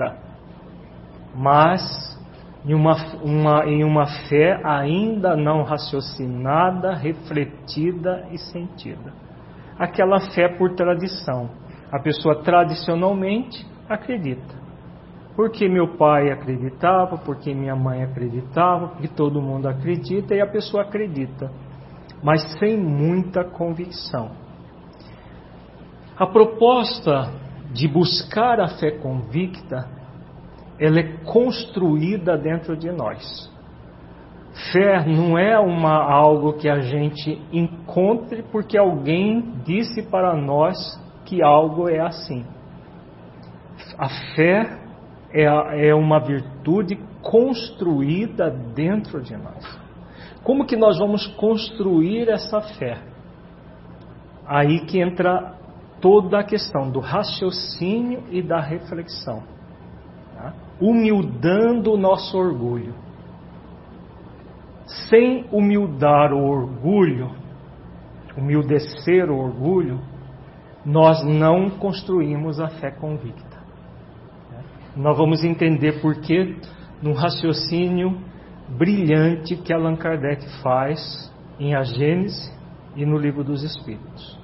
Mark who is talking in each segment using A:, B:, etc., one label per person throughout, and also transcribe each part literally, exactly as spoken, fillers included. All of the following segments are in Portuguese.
A: convicta, mas em uma, uma, em uma fé ainda não raciocinada, refletida e sentida. Aquela fé por tradição. A pessoa tradicionalmente acredita. Porque meu pai acreditava, porque minha mãe acreditava, porque todo mundo acredita, e a pessoa acredita, mas sem muita convicção. A proposta de buscar a fé convicta, ela é construída dentro de nós. Fé não é uma, algo que a gente encontre porque alguém disse para nós que algo é assim. A fé é, é uma virtude construída dentro de nós. Como que nós vamos construir essa fé? Aí que entra toda a questão do raciocínio e da reflexão, tá? Humildando o nosso orgulho. Sem humildar o orgulho, humildecer o orgulho, nós não construímos a fé convicta. Nós vamos entender por que no raciocínio brilhante que Allan Kardec faz em A Gênese e no Livro dos Espíritos.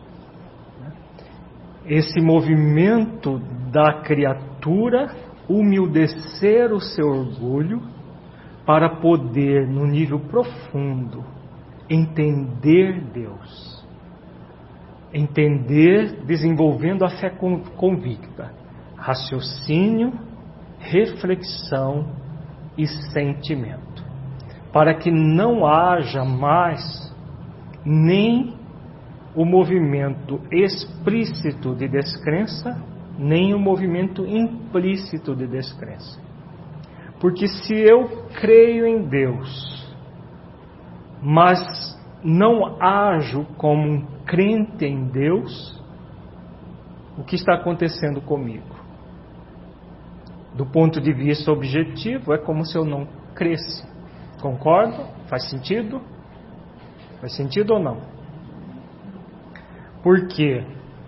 A: Esse movimento da criatura humildecer o seu orgulho para poder, no nível profundo, entender Deus. Entender desenvolvendo a fé convicta. Raciocínio, reflexão e sentimento. Para que não haja mais nem o movimento explícito de descrença, nem o movimento implícito de descrença. Porque se eu creio em Deus, mas não ajo como um crente em Deus, o que está acontecendo comigo? Do ponto de vista objetivo, é como se eu não cresce. Concordo? Faz sentido? Faz sentido ou não? Porque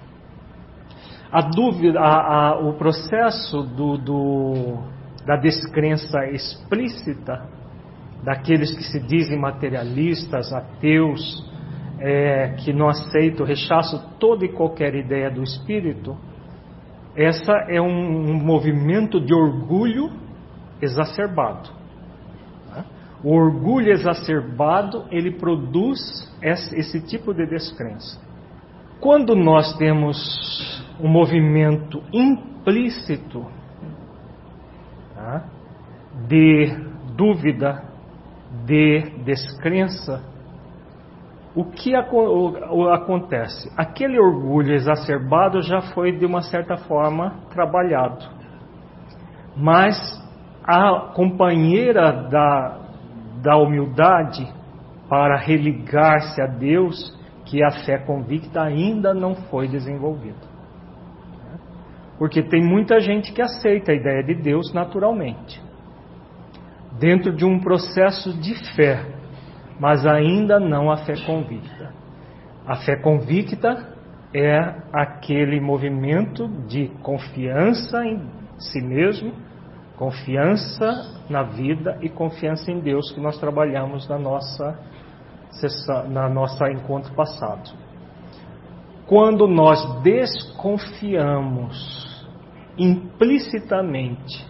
A: a dúvida, a, a, o processo do, do, da descrença explícita, daqueles que se dizem materialistas, ateus, é, que não aceitam, rechaçam toda e qualquer ideia do Espírito, essa é um, um movimento de orgulho exacerbado. O orgulho exacerbado, ele produz esse, esse tipo de descrença. Quando nós temos um movimento implícito, tá, de dúvida, de descrença, o que acontece? Aquele orgulho exacerbado já foi de uma certa forma trabalhado, mas a companheira da, da humildade para religar-se a Deus, que a fé convicta, ainda não foi desenvolvida. Porque tem muita gente que aceita a ideia de Deus naturalmente, dentro de um processo de fé, mas ainda não a fé convicta. A fé convicta é aquele movimento de confiança em si mesmo, confiança na vida e confiança em Deus, que nós trabalhamos na nossa sessão, na nossa encontro passado. Quando nós desconfiamos implicitamente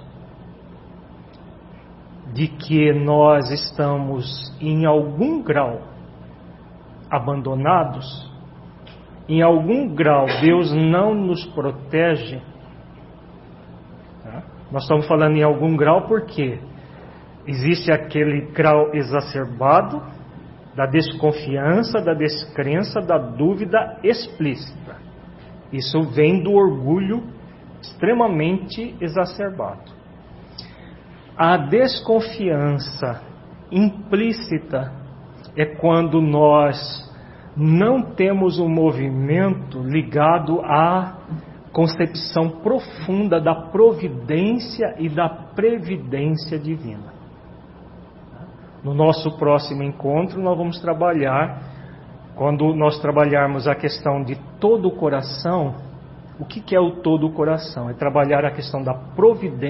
A: de que nós estamos em algum grau abandonados, em algum grau Deus não nos protege, tá? Nós estamos falando em algum grau porque existe aquele grau exacerbado da desconfiança, da descrença, da dúvida explícita. Isso vem do orgulho extremamente exacerbado. A desconfiança implícita é quando nós não temos um movimento ligado à concepção profunda da providência e da previdência divina. No nosso próximo encontro nós vamos trabalhar, quando nós trabalharmos a questão de todo o coração, o que é o todo o coração? É trabalhar a questão da providência